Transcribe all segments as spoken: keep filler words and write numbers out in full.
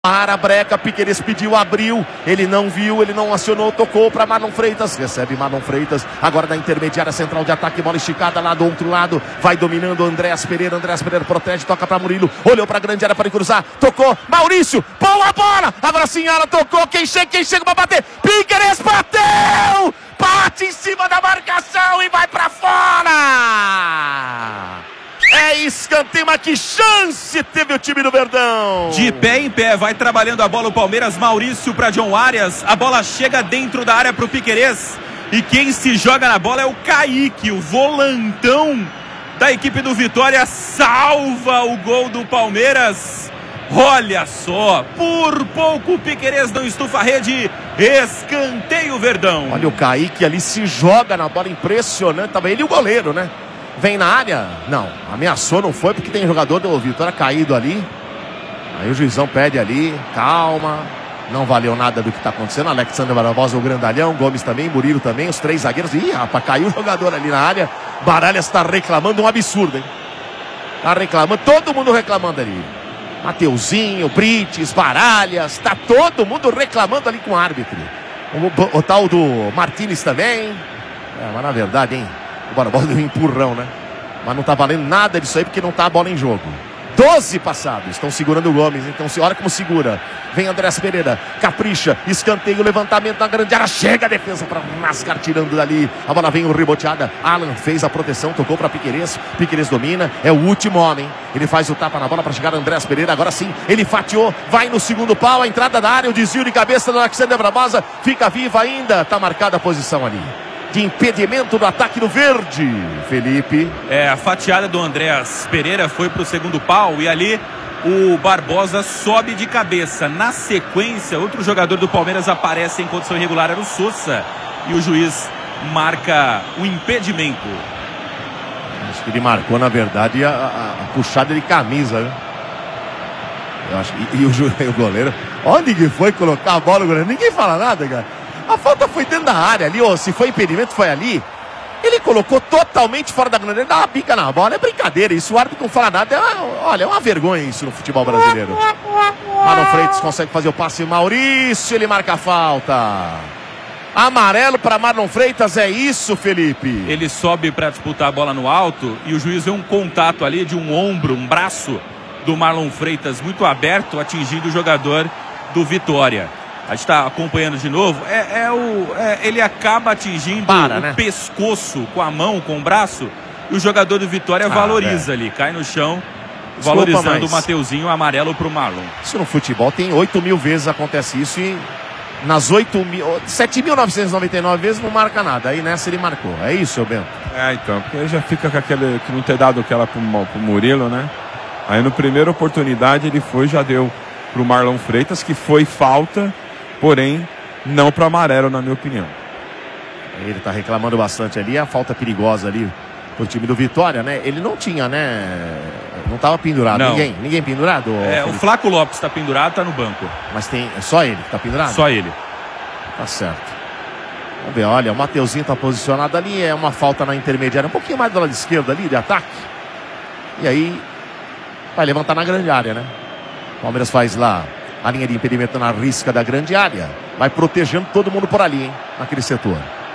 Para, breca, Piquerez pediu, abriu, ele não viu, ele não acionou, tocou para Marlon Freitas, recebe Marlon Freitas, agora na intermediária central de ataque, bola esticada lá do outro lado, vai dominando Andréas Pereira, Andréas Pereira protege, toca para Murilo, olhou para a grande área para cruzar, tocou, Maurício, boa bola, agora sim ela tocou, quem chega, quem chega para bater, Piquerez bateu, bate em cima da marcação e vai para fora! É escanteio, mas que chance teve o time do Verdão. De pé em pé, vai trabalhando a bola o Palmeiras, Maurício para John Arias, a bola chega dentro da área para o Piquerez, e quem se joga na bola é o Kaique, o volantão da equipe do Vitória, salva o gol do Palmeiras. Olha só, por pouco o Piquerez não estufa a rede, escanteio Verdão. Olha o Kaique ali, se joga na bola, impressionante, tava ele e o goleiro, né? Vem na área, não, ameaçou, não foi, porque tem jogador do Vitória caído ali. Aí o juizão pede ali, calma, não valeu nada do que está acontecendo. Alexandre Barbosa, o grandalhão, Gomes também, Murilo também, os três zagueiros. Ih, rapaz, caiu o jogador ali na área. Baralhas está reclamando um absurdo, hein? Tá reclamando, todo mundo reclamando ali. Mateuzinho, Brites, Baralhas, tá todo mundo reclamando ali com o árbitro. O, o, o tal do Martínez também. É, mas na verdade, hein? O Barbosa deu um empurrão, né? Mas não tá valendo nada disso aí porque não tá a bola em jogo. doze passados. Estão segurando o Gomes. Então, olha como segura. Vem Andréas Pereira. Capricha. Escanteio. Levantamento na grande área. Chega a defesa para Mascar tirando dali. A bola vem reboteada. Alan fez a proteção. Tocou para Piquerez. Piquerez domina. É o último homem. Ele faz o tapa na bola para chegar Andréas Pereira. Agora sim. Ele fatiou. Vai no segundo pau. A entrada da área. O desvio de cabeça do Alexandre Barbosa. Fica viva ainda. Tá marcada a posição ali de impedimento do ataque do verde, Felipe. É, a fatiada do Andréas Pereira foi para o segundo pau e ali o Barbosa sobe de cabeça. Na sequência, outro jogador do Palmeiras aparece em condição irregular, era o Sousa, e o juiz marca o impedimento. Acho que ele marcou, na verdade, a, a, a puxada de camisa, né? Eu acho que, e, e o, e o goleiro, onde que foi colocar a bola, goleiro? Ninguém fala nada, cara. A falta foi dentro da área ali, ó. Se foi impedimento, foi ali. Ele colocou totalmente fora da grande área, dá uma pica na bola. É brincadeira, isso o árbitro não fala nada. É uma, olha, é uma vergonha isso no futebol brasileiro. Marlon Freitas consegue fazer o passe. Maurício, ele marca a falta. Amarelo para Marlon Freitas, é isso, Felipe. Ele sobe para disputar a bola no alto e o juiz vê um contato ali de um ombro, um braço do Marlon Freitas muito aberto, atingindo o jogador do Vitória. A gente está acompanhando de novo. É, é o, é, ele acaba atingindo Para, o né? pescoço com a mão, com o braço. E o jogador do Vitória ah, valoriza é. ali, cai no chão, Desculpa, valorizando mas... o Mateuzinho, amarelo para o Marlon. Isso no futebol tem oito mil vezes acontece isso e nas sete mil novecentos e noventa e nove vezes não marca nada. Aí nessa ele marcou. É isso, seu Bento? É, então, porque ele já fica com aquele que não ter dado aquela pro, pro Murilo, né? Aí no primeira oportunidade ele foi, já deu pro Marlon Freitas, que foi falta. Porém, não para amarelo, na minha opinião. Ele tá reclamando bastante ali, a falta perigosa ali pro time do Vitória, né? Ele não tinha, né? Não tava pendurado. Não. Ninguém, ninguém pendurado? É, o Flaco Lopes tá pendurado, tá no banco. Mas tem, é só ele que tá pendurado? Só ele. Tá certo. Vamos ver, olha, o Mateuzinho tá posicionado ali, é uma falta na intermediária, um pouquinho mais do lado esquerdo ali, de ataque. E aí, vai levantar na grande área, né? O Palmeiras faz lá a linha de impedimento na risca da grande área. Vai protegendo todo mundo por ali, hein? Naquele setor.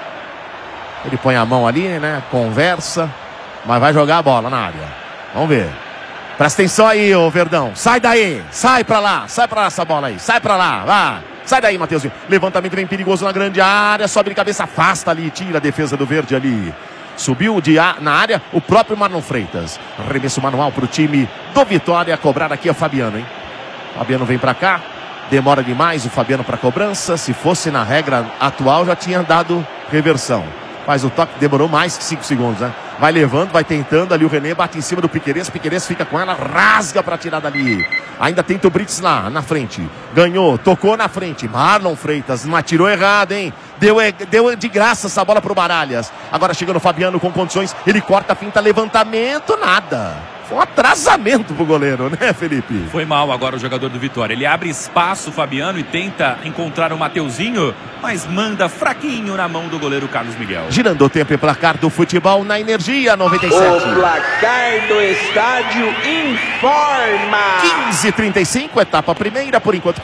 Ele põe a mão ali, né? Conversa. Mas vai jogar a bola na área. Vamos ver. Presta atenção aí, ô Verdão. Sai daí. Sai pra lá. Sai pra lá essa bola aí. Sai pra lá. Vá. Sai daí, Mateuzinho. Levantamento bem perigoso na grande área. Sobe de cabeça. Afasta ali. Tira a defesa do verde ali. Subiu de a, na área o próprio Marlon Freitas. Arremesso manual pro time do Vitória. Cobrar aqui é o Fabiano, hein? Fabiano vem para cá, demora demais o Fabiano para cobrança. Se fosse na regra atual já tinha dado reversão. Faz o toque, demorou mais que cinco segundos, né? Vai levando, vai tentando ali o René, bate em cima do Piquerez. Piquerez fica com ela, rasga para tirar dali. Ainda tenta o Brites lá, na frente. Ganhou, tocou na frente. Marlon Freitas, não atirou errado, hein? Deu, deu de graça essa bola pro Baralhas. Agora chega no Fabiano com condições. Ele corta a finta, levantamento, nada. Foi um atrasamento pro goleiro, né, Felipe? Foi mal agora o jogador do Vitória. Ele abre espaço, Fabiano, e tenta encontrar o Mateuzinho, mas manda fraquinho na mão do goleiro Carlos Miguel. Girando o tempo e placar do futebol na Energia noventa e sete. O placar do estádio informa. quinze e trinta e cinco, etapa primeira, por enquanto.